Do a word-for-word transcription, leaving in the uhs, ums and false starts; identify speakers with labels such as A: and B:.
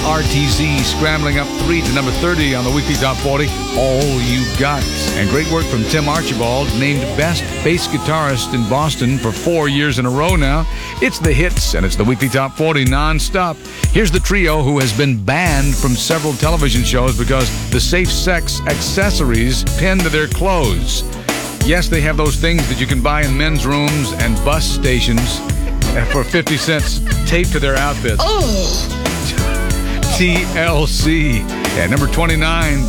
A: R T Z scrambling up three to number thirty on the weekly top forty, All You Got. And great work from Tim Archibald, named Best Bass Guitarist in Boston for four years in a row now. It's the hits, and it's the weekly top forty non-stop. Here's the trio who has been banned from several television shows because the safe sex accessories pinned to their clothes. Yes, they have those things that you can buy in men's rooms and bus stations for fifty cents taped to their outfits.
B: Oh.
A: T L C. At number twenty-nine,